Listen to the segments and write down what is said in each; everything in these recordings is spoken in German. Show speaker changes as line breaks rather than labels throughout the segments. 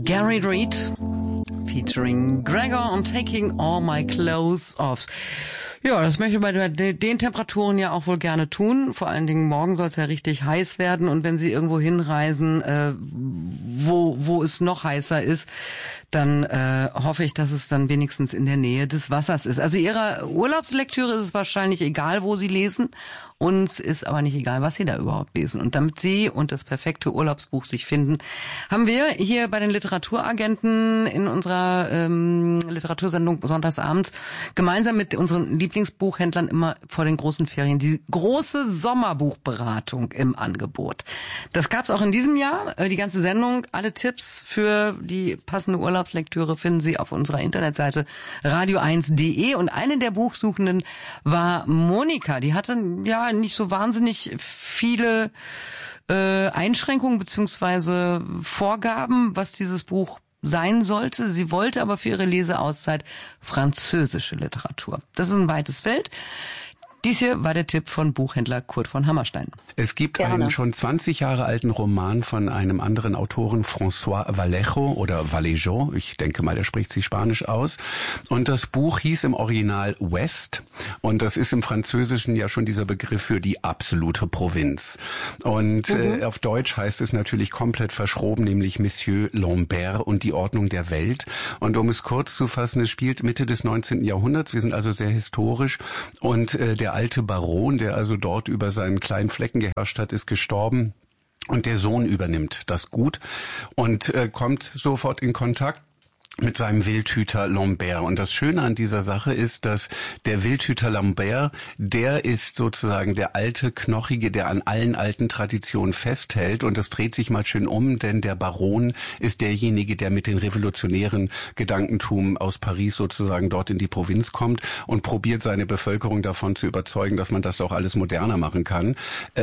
Gary Reed featuring Gregor und Taking All My Clothes Off. Ja, das möchte ich bei den Temperaturen ja auch wohl gerne tun. Vor allen Dingen morgen soll es ja richtig heiß werden. Und wenn Sie irgendwo hinreisen, wo es noch heißer ist, dann hoffe ich, dass es dann wenigstens in der Nähe des Wassers ist. Also Ihrer Urlaubslektüre ist es wahrscheinlich egal, wo Sie lesen. Uns ist aber nicht egal, was Sie da überhaupt lesen. Und damit Sie und das perfekte Urlaubsbuch sich finden, haben wir hier bei den Literaturagenten in unserer Literatursendung sonntagsabends gemeinsam mit unseren Lieblingsbuchhändlern immer vor den großen Ferien die große Sommerbuchberatung im Angebot. Das gab's auch in diesem Jahr. Die ganze Sendung, alle Tipps für die passende Urlaubslektüre finden Sie auf unserer Internetseite radio1.de. Und eine der Buchsuchenden war Monika. Die hatte ja nicht so wahnsinnig viele Einschränkungen beziehungsweise Vorgaben, was dieses Buch sein sollte. Sie wollte aber für ihre Leseauszeit französische Literatur. Das ist ein weites Feld. Dies hier war der Tipp von Buchhändler Kurt von Hammerstein.
Es gibt einen schon 20 Jahre alten Roman von einem anderen Autoren, François Vallejo oder Vallejo. Ich denke mal, der spricht sich Spanisch aus. Und das Buch hieß im Original West. Und das ist im Französischen ja schon dieser Begriff für die absolute Provinz. Und auf Deutsch heißt es natürlich komplett verschroben, nämlich Monsieur Lambert und die Ordnung der Welt. Und um es kurz zu fassen, es spielt Mitte des 19. Jahrhunderts. Wir sind also sehr historisch. Und der alte Baron, der also dort über seinen kleinen Flecken geherrscht hat, ist gestorben und der Sohn übernimmt das Gut und kommt sofort in Kontakt mit seinem Wildhüter Lambert. Und das Schöne an dieser Sache ist, dass der Wildhüter Lambert, der ist sozusagen der alte Knochige, der an allen alten Traditionen festhält. Und das dreht sich mal schön um, denn der Baron ist derjenige, der mit den revolutionären Gedankentum aus Paris sozusagen dort in die Provinz kommt und probiert seine Bevölkerung davon zu überzeugen, dass man das auch alles moderner machen kann.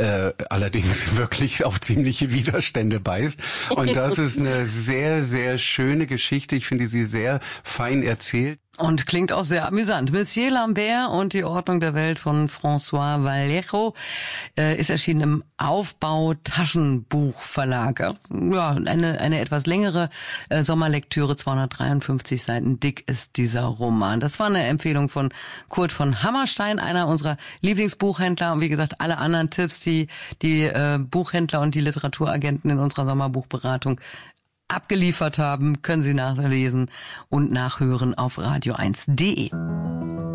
Allerdings wirklich auf ziemliche Widerstände beißt. Und das ist eine sehr, sehr schöne Geschichte. Ich finde sie sehr fein erzählt.
Und klingt auch sehr amüsant. Monsieur Lambert und die Ordnung der Welt von François Vallejo ist erschienen im Aufbau-Taschenbuchverlag. Ja, eine etwas längere Sommerlektüre, 253 Seiten dick ist dieser Roman. Das war eine Empfehlung von Kurt von Hammerstein, einer unserer Lieblingsbuchhändler. Und wie gesagt, alle anderen Tipps, die Buchhändler und die Literaturagenten in unserer Sommerbuchberatung abgeliefert haben, können Sie nachlesen und nachhören auf radio1.de.